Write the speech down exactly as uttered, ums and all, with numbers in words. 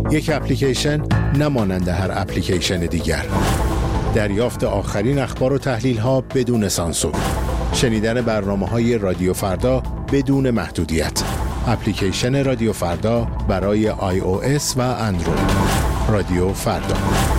یک اپلیکیشن نمانند هر اپلیکیشن دیگر. دریافت آخرین اخبار و تحلیل‌ها بدون سانسور. شنیدن برنامه‌های رادیو فردا بدون محدودیت. اپلیکیشن رادیو فردا برای آی او اس و اندروید. رادیو فردا.